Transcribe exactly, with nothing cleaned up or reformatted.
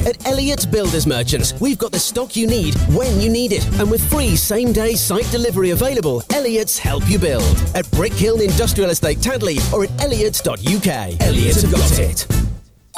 At Elliott's Builders Merchants, we've got the stock you need when you need it. And with free same-day site delivery available, Elliott's help you build. At Brick Hill Industrial Estate Tadley or at elliots dot U K. Elliott's have got it.